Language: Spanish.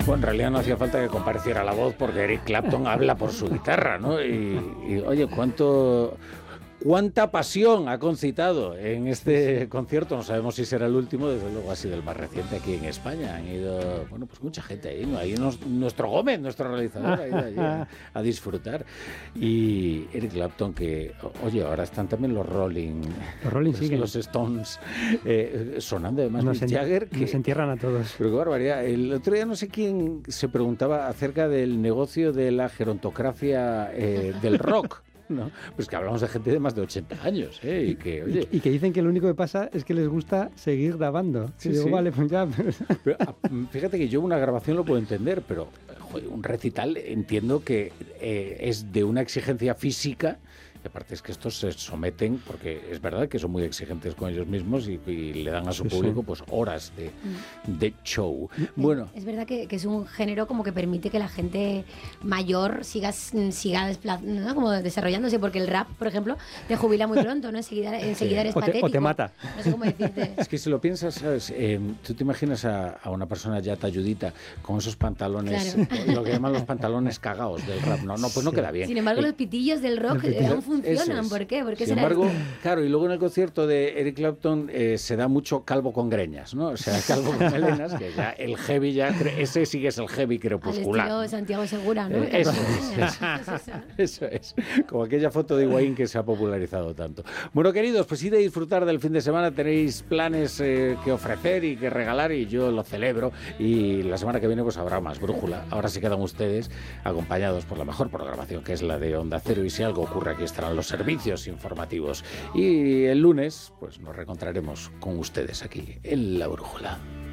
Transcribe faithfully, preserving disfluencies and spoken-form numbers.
Bueno, en realidad no hacía falta que compareciera la voz porque Eric Clapton habla por su guitarra, ¿no? Y, y oye, cuánto... ¿Cuánta pasión ha concitado en este concierto? No sabemos si será el último, desde luego ha sido el más reciente aquí en España. Han ido, bueno, pues mucha gente ahí, ¿no? Ahí nos, nuestro Gómez, nuestro realizador, ha ido allí a, a disfrutar. Y Eric Clapton, que, oye, ahora están también los Rolling, los, Rolling los, siguen. los Stones, eh, sonando además nos Mick Jagger. Que, nos entierran a todos. Pero qué barbaridad. El otro día no sé quién se preguntaba acerca del negocio de la gerontocracia eh, del rock. No, pues que hablamos de gente de más de ochenta años, ¿eh? Y que, oye... y, y que dicen que lo único que pasa es que les gusta seguir grabando. Sí, y digo, sí. vale, pues ya... Pero, fíjate que yo una grabación lo puedo entender, pero joder, un recital entiendo que eh, es de una exigencia física. Y aparte es que estos se someten, porque es verdad que son muy exigentes con ellos mismos y, y le dan a su sí, público sí. pues horas de, de show. Bueno, es verdad que, que es un género como que permite que la gente mayor siga, siga ¿no? como desarrollándose, porque el rap, por ejemplo, te jubila muy pronto, ¿no? Enseguida, enseguida eres o te, patético. O te mata. No sé cómo decirte. Es que si lo piensas, ¿sabes? Eh, tú te imaginas a, a una persona ya talludita con esos pantalones, claro. lo que llaman los pantalones cagados del rap. No, no pues no queda bien. Sin embargo, eh, los pitillos del rock aún funcionan. Es. ¿Por qué? ¿Por qué Sin será embargo, esto? claro, y luego en el concierto de Eric Clapton eh, se da mucho calvo con greñas, ¿no? O sea, calvo con melenas, que ya el heavy ya, ese sí que es el heavy crepuscular. Al estilo Santiago Segura, ¿no? Eh, eso, es, eso es, como aquella foto de Higuaín que se ha popularizado tanto. Bueno, queridos, pues id a disfrutar del fin de semana, tenéis planes eh, que ofrecer y que regalar y yo lo celebro, y la semana que viene pues habrá más brújula. Ahora sí quedan ustedes acompañados por la mejor programación, que es la de Onda Cero, y si algo ocurre aquí estarán los servicios informativos. Y el lunes pues nos reencontraremos con ustedes aquí en La Brújula.